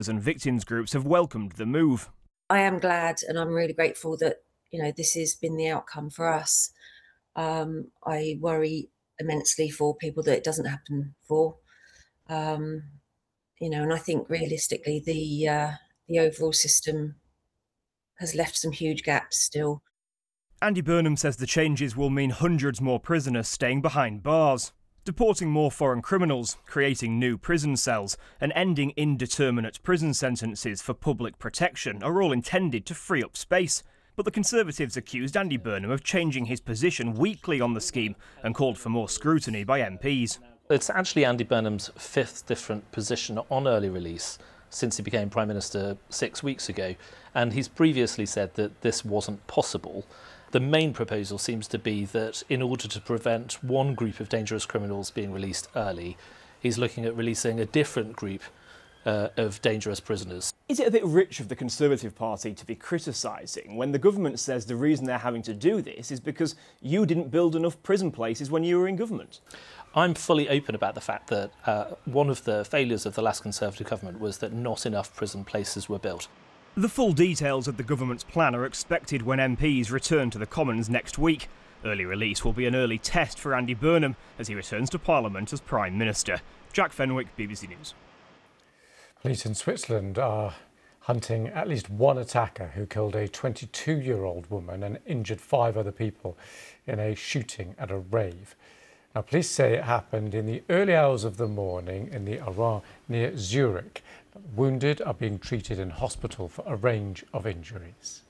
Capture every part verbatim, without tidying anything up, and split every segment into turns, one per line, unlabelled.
And victims groups have welcomed the move.
I am glad and I'm really grateful that, you know, this has been the outcome for us. Um, I worry immensely for people that it doesn't happen for. Um, you know, and I think realistically the uh, the overall system has left some huge gaps still.
Andy Burnham says the changes will mean hundreds more prisoners staying behind bars, deporting more foreign criminals, creating new prison cells, and ending indeterminate prison sentences for public protection are all intended to free up space. But the Conservatives accused Andy Burnham of changing his position weekly on the scheme and called for more scrutiny by M Ps.
It's actually Andy Burnham's fifth different position on early release since he became Prime Minister six weeks ago, and he's previously said that this wasn't possible. The main proposal seems to be that in order to prevent one group of dangerous criminals being released early, he's looking at releasing a different group uh, of dangerous prisoners.
Is it a bit rich of the Conservative Party to be criticising when the government says the reason they're having to do this is because you didn't build enough prison places when you were in government?
I'm fully open about the fact that uh, one of the failures of the last Conservative government was that not enough prison places were built.
The full details of the government's plan are expected when M Ps return to the Commons next week. Early release will be an early test for Andy Burnham as he returns to Parliament as Prime Minister. Jack Fenwick, B B C News.
Police in Switzerland are hunting at least one attacker who killed a twenty-two-year-old woman and injured five other people in a shooting at a rave. Now, police say it happened in the early hours of the morning in the Aran near Zurich. Wounded are being treated in hospital for a range of injuries.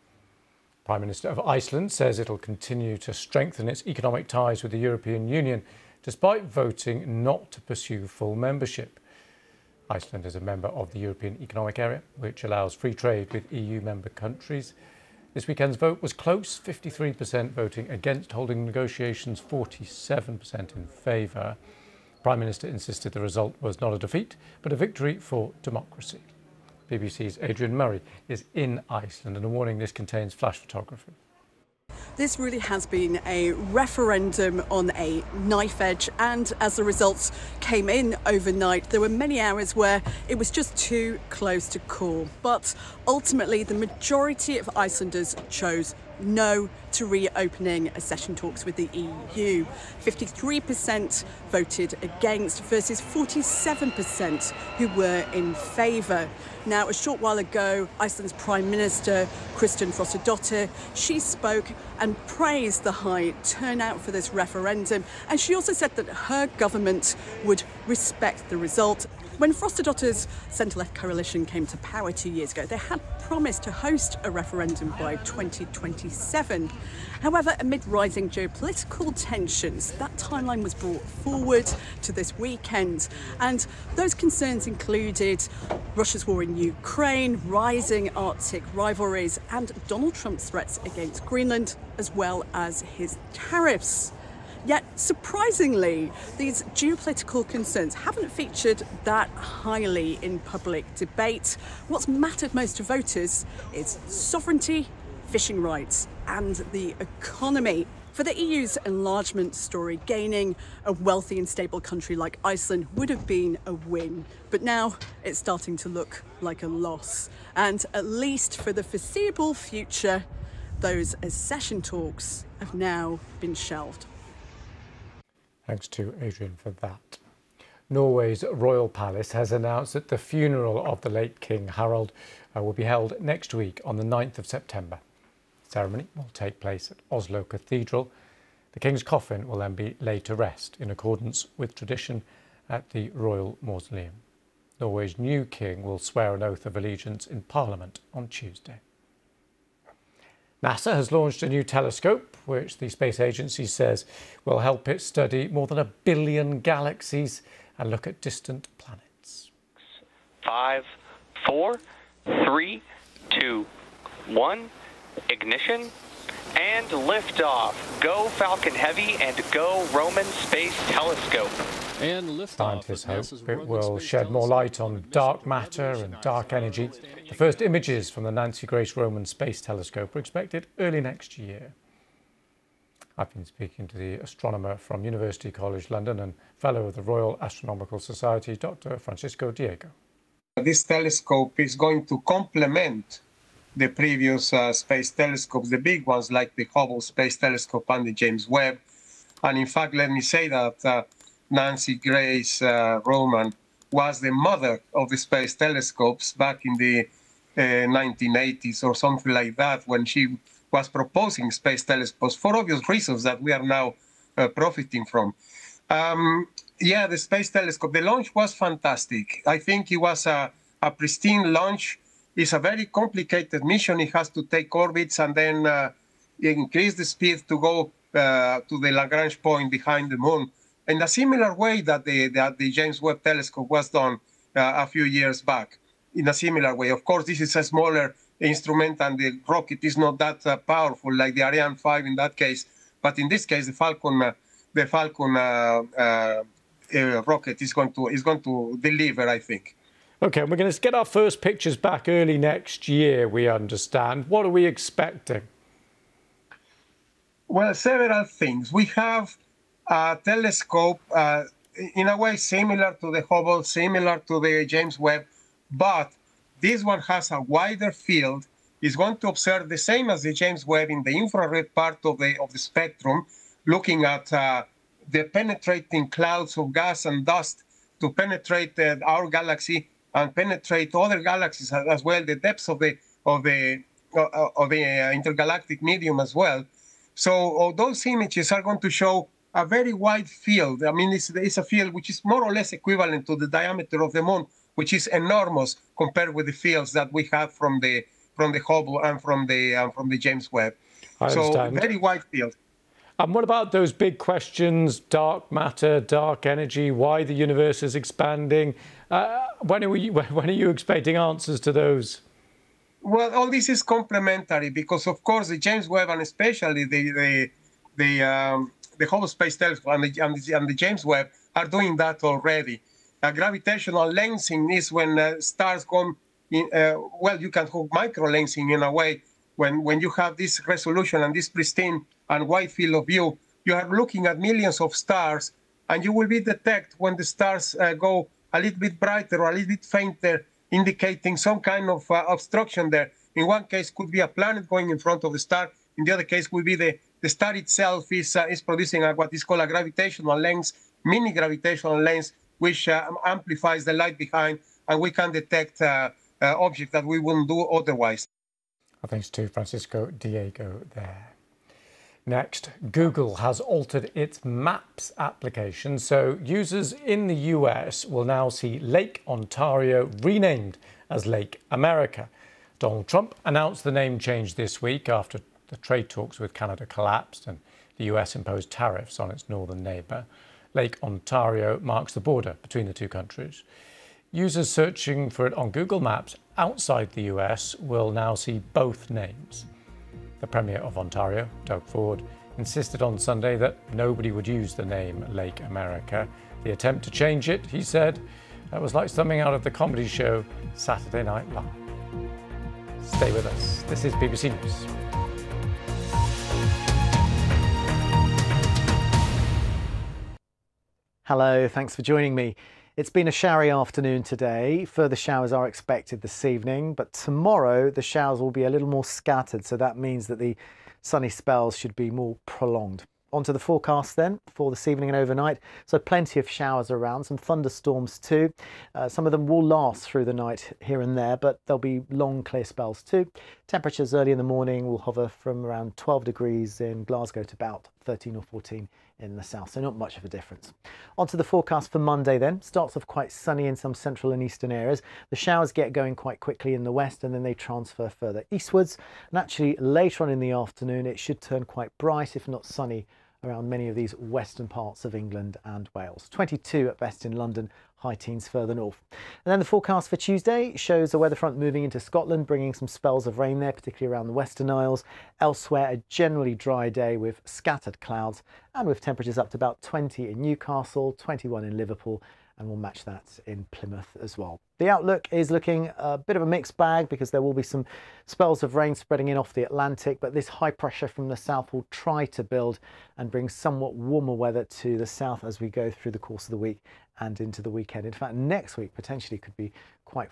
Prime Minister of Iceland says it'll continue to strengthen its economic ties with the European Union despite voting not to pursue full membership. Iceland is a member of the European Economic Area, which allows free trade with E U member countries. This weekend's vote was close, fifty-three percent voting against holding negotiations, forty-seven percent in favour. The Prime Minister insisted the result was not a defeat, but a victory for democracy. B B C's Adrian Murray is in Iceland, and a warning: this contains flash photography.
This really has been a referendum on a knife edge, and as the results came in overnight, there were many hours where it was just too close to call. But ultimately, the majority of Icelanders chose no to reopening accession talks with the E U. fifty-three percent voted against versus forty-seven percent who were in favour. Now, a short while ago, Iceland's Prime Minister, Kristin Frostadóttir, she spoke and praised the high turnout for this referendum, and she also said that her government would respect the result. When Frostadóttir's centre-left coalition came to power two years ago, they had promised to host a referendum by twenty twenty-seven. However, amid rising geopolitical tensions, that timeline was brought forward to this weekend. And those concerns included Russia's war in Ukraine, rising Arctic rivalries, and Donald Trump's threats against Greenland, as well as his tariffs. Yet, surprisingly, these geopolitical concerns haven't featured that highly in public debate. What's mattered most to voters is sovereignty, fishing rights, and the economy. For the E U's enlargement story, gaining a wealthy and stable country like Iceland would have been a win. But now it's starting to look like a loss. And at least for the foreseeable future, those accession talks have now been shelved.
Thanks to Adrian for that. Norway's royal palace has announced that the funeral of the late King Harald uh, will be held next week on the ninth of September. The ceremony will take place at Oslo Cathedral. The King's coffin will then be laid to rest in accordance with tradition at the Royal Mausoleum. Norway's new king will swear an oath of allegiance in Parliament on Tuesday. NASA has launched a new telescope, which the space agency says will help it study more than a billion galaxies and look at distant planets.
Five, four, three, two, one, ignition, and liftoff. Go Falcon Heavy and go Roman Space Telescope.
And
Scientists hope it will shed more light on dark matter and dark energy. The first images from the Nancy Grace Roman Space Telescope are expected early next year. I've been speaking to the astronomer from University College London and Fellow of the Royal Astronomical Society, Doctor Francisco Diego.
This telescope is going to complement the previous uh, space telescopes, the big ones like the Hubble Space Telescope and the James Webb. And in fact, let me say that uh, Nancy Grace uh, Roman was the mother of the space telescopes back in the uh, nineteen eighties or something like that, when she was proposing space telescopes for obvious reasons that we are now uh, profiting from. Um, yeah, the space telescope, the launch was fantastic. I think it was a, a pristine launch. It's a very complicated mission. It has to take orbits and then uh, increase the speed to go uh, to the Lagrange point behind the moon, in a similar way that the, that the James Webb Telescope was done uh, a few years back, in a similar way. Of course, this is a smaller instrument and the rocket is not that uh, powerful like the Ariane five in that case. But in this case, the Falcon, uh, the Falcon uh, uh, uh, rocket is going to is going to deliver, I think.
OK, and we're going to get our first pictures back early next year, we understand. What are we expecting?
Well, several things. We have a telescope, uh, in a way similar to the Hubble, similar to the James Webb, but this one has a wider field. It's going to observe the same as the James Webb in the infrared part of the of the spectrum, looking at uh, the penetrating clouds of gas and dust to penetrate uh, our galaxy and penetrate other galaxies as well, the depths of the of the uh, of the uh, intergalactic medium as well. So uh, those images are going to show a very wide field. I mean, it's, it's a field which is more or less equivalent to the diameter of the moon, which is enormous compared with the fields that we have from the from the Hubble and from the um, from the James Webb.
I
so
understand.
Very wide field.
And what about those big questions, dark matter, dark energy, why the universe is expanding? Uh, when, are we, when are you expecting answers to those?
Well, all this is complementary because, of course, the James Webb and especially the the the, um, the Hubble Space Telescope and the, and, the, and the James Webb are doing that already. Uh, gravitational lensing is when uh, stars go in, uh, well, you can call micro lensing in a way. When, when you have this resolution and this pristine and wide field of view, you are looking at millions of stars, and you will be detect when the stars uh, go a little bit brighter or a little bit fainter, indicating some kind of uh, obstruction there. In one case, could be a planet going in front of the star. In the other case, could be the, the star itself is, uh, is producing a, what is called a gravitational lens, mini gravitational lens, which uh, amplifies the light behind, and we can detect uh, uh, objects that we wouldn't do otherwise.
Thanks to Francisco Diego there. Next, Google has altered its Maps application, so users in the U S will now see Lake Ontario renamed as Lake America. Donald Trump announced the name change this week after the trade talks with Canada collapsed and the U S imposed tariffs on its northern neighbour. Lake Ontario marks the border between the two countries. Users searching for it on Google Maps outside the U S will now see both names. The Premier of Ontario, Doug Ford, insisted on Sunday that nobody would use the name Lake America. The attempt to change it, he said, that was like something out of the comedy show Saturday Night Live. Stay with us. This is B B C News.
Hello, thanks for joining me. It's been a showery afternoon today. Further showers are expected this evening, but tomorrow the showers will be a little more scattered, so that means that the sunny spells should be more prolonged. On to the forecast then for this evening and overnight. So plenty of showers around, some thunderstorms too. Uh, some of them will last through the night here and there, but there'll be long clear spells too. Temperatures early in the morning will hover from around twelve degrees in Glasgow to about thirteen or fourteen in the south, so not much of a difference. On to the forecast for Monday then. Starts off quite sunny in some central and eastern areas. The showers get going quite quickly in the west and then they transfer further eastwards. And actually later on in the afternoon it should turn quite bright, if not sunny, around many of these western parts of England and Wales. twenty-two at best in London, high teens further north. And then the forecast for Tuesday shows a weather front moving into Scotland, bringing some spells of rain there, particularly around the Western Isles. Elsewhere, a generally dry day with scattered clouds and with temperatures up to about twenty in Newcastle, twenty-one in Liverpool, and we'll match that in Plymouth as well. The outlook is looking a bit of a mixed bag because there will be some spells of rain spreading in off the Atlantic, but this high pressure from the south will try to build and bring somewhat warmer weather to the south as we go through the course of the week and into the weekend. In fact, next week potentially could be quite